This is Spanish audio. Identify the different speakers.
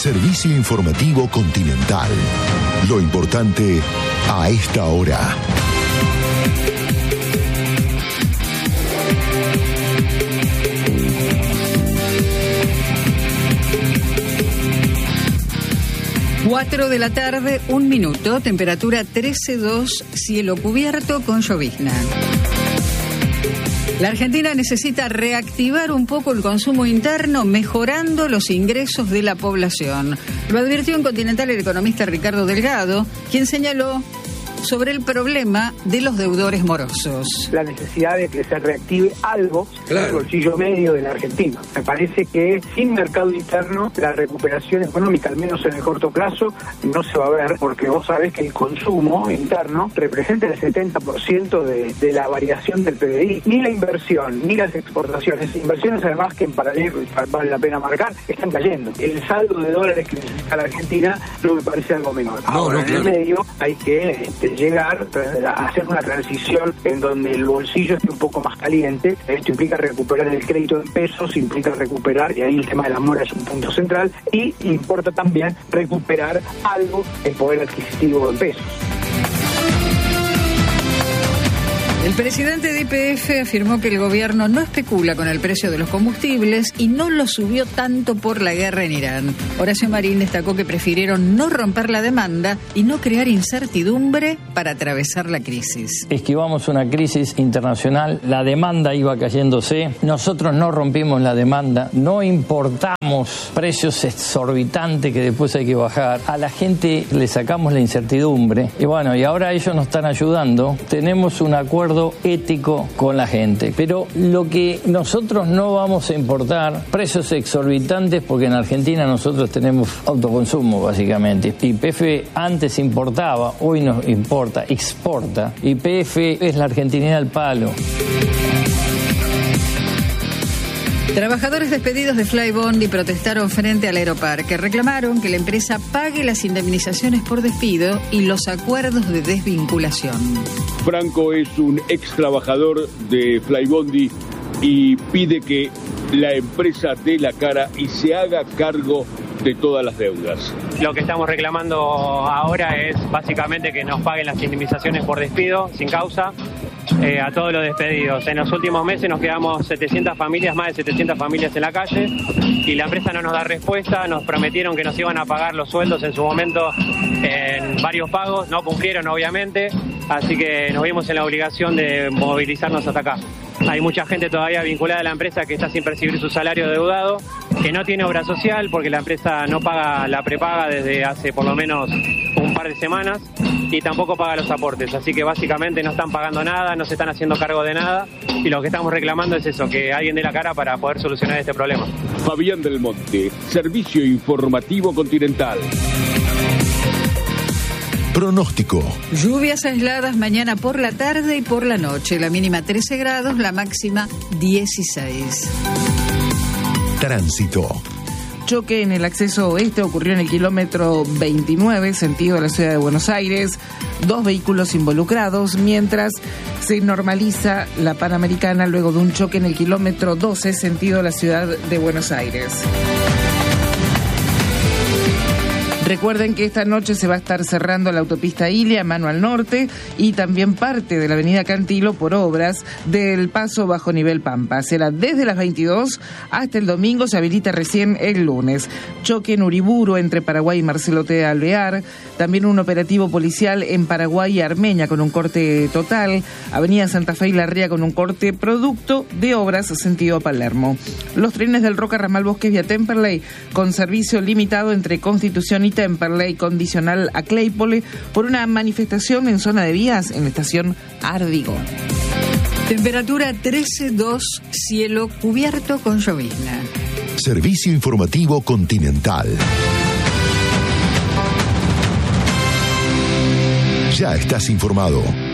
Speaker 1: Servicio Informativo Continental. Lo importante a esta hora.
Speaker 2: Cuatro de la tarde, 1 minuto, temperatura 13,2, cielo cubierto con llovizna. La Argentina necesita reactivar un poco el consumo interno, mejorando los ingresos de la población. Lo advirtió en Continental el economista Ricardo Delgado, quien señaló sobre el problema de los deudores morosos.
Speaker 3: La necesidad de que se reactive algo en el bolsillo medio de la Argentina. Me parece que sin mercado interno la recuperación económica, al menos en el corto plazo, no se va a ver, porque vos sabés que el consumo interno representa el 70% de la variación del PBI. Ni la inversión, ni las exportaciones. Inversiones, además, que en paralelo, vale la pena marcar, están cayendo. El saldo de dólares que necesita la Argentina no me parece algo menor. Ahora, en el medio hay que llegar a hacer una transición en donde el bolsillo esté un poco más caliente. Esto implica recuperar el crédito en pesos, implica recuperar, y ahí el tema de la mora es un punto central, y importa también recuperar algo el poder adquisitivo en pesos.
Speaker 2: El presidente de YPF afirmó que el gobierno no especula con el precio de los combustibles y no lo subió tanto por la guerra en Irán. Horacio Marín destacó que prefirieron no romper la demanda y no crear incertidumbre para atravesar la crisis.
Speaker 4: Esquivamos una crisis internacional, la demanda iba cayéndose, nosotros no rompimos la demanda, no importamos precios exorbitantes que después hay que bajar, a la gente le sacamos la incertidumbre y bueno, y ahora ellos nos están ayudando, tenemos un acuerdo ético con la gente, pero lo que nosotros no vamos a importar, precios exorbitantes, porque en Argentina nosotros tenemos autoconsumo básicamente. YPF antes importaba, hoy nos importa, exporta. YPF es la Argentinidad al palo.
Speaker 2: Trabajadores despedidos de Flybondi protestaron frente al Aeroparque. Reclamaron que la empresa pague las indemnizaciones por despido y los acuerdos de desvinculación.
Speaker 5: Franco es un ex trabajador de Flybondi y pide que la empresa dé la cara y se haga cargo de todas las deudas.
Speaker 6: Lo que estamos reclamando ahora es básicamente que nos paguen las indemnizaciones por despido sin causa a todos los despedidos. En los últimos meses nos quedamos 700 familias, más de 700 familias en la calle, y la empresa no nos da respuesta. Nos prometieron que nos iban a pagar los sueldos en su momento en varios pagos, no cumplieron obviamente, así que nos vimos en la obligación de movilizarnos hasta acá. Hay mucha gente todavía vinculada a la empresa que está sin percibir su salario deudado, que no tiene obra social porque la empresa no paga la prepaga desde hace por lo menos un par de semanas y tampoco paga los aportes, así que básicamente no están pagando nada, no se están haciendo cargo de nada, y lo que estamos reclamando es eso, que alguien dé la cara para poder solucionar este problema.
Speaker 5: Fabián del Monte, Servicio Informativo Continental.
Speaker 1: Pronóstico.
Speaker 2: Lluvias aisladas mañana por la tarde y por la noche. La mínima 13 grados, la máxima 16.
Speaker 1: Tránsito.
Speaker 7: Choque en el acceso oeste ocurrió en el kilómetro 29, sentido de la ciudad de Buenos Aires. 2 vehículos involucrados, mientras se normaliza la Panamericana luego de un choque en el kilómetro 12, sentido de la ciudad de Buenos Aires. Recuerden que esta noche se va a estar cerrando la autopista Ilia, mano al norte, y también parte de la avenida Cantilo por obras del paso bajo nivel Pampa. Será desde las 22 hasta el domingo, se habilita recién el lunes. Choque en Uriburu entre Paraguay y Marcelo T. Alvear. También un operativo policial en Paraguay y Armenia con un corte total. Avenida Santa Fe y Larrea con un corte producto de obras sentido Palermo. Los trenes del Roca Ramal Bosques vía Temperley con servicio limitado entre Constitución y Temperley, condicional a Claypole por una manifestación en zona de vías en la estación Ardigo.
Speaker 2: Temperatura 13,2, cielo cubierto con llovizna.
Speaker 1: Servicio Informativo Continental. Ya estás informado.